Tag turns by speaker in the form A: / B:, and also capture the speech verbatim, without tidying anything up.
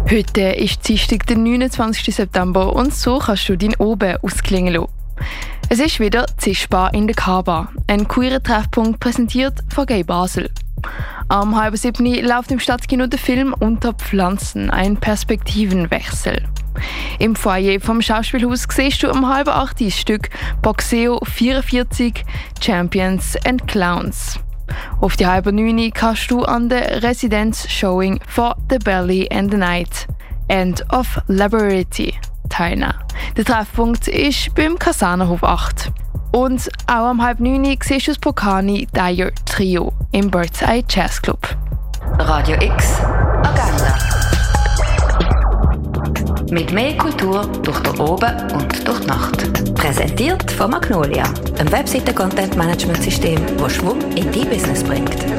A: Heute ist Dienstag, der neunundzwanzigsten September, und so kannst du deinen Oben ausklingen lassen. Es ist wieder Zischbar in der K-Bar, ein queerer Treffpunkt präsentiert von Gay Basel. Am halben siebten läuft im Stadtkino der Film «Unter Pflanzen», ein Perspektivenwechsel. Im Foyer vom Schauspielhaus siehst du am halben acht das Stück «Boxeo vierundvierzig Champions and Clowns». Auf die halbe neun kannst du an der Residenz-Showing von «The Belly and the Night» «End of Liberty» teilnehmen. Der Treffpunkt ist beim Kasernenhof acht. Und auch am halb neun siehst du das Pokani Dyer Trio im Bird's Eye Jazz Club.
B: Radio X Agenda. Mit mehr Kultur durch den Oben und durch die Nacht. Präsentiert von Magnolia, einem Webseiten-Content-Management-System, das Schwung in dein Business bringt.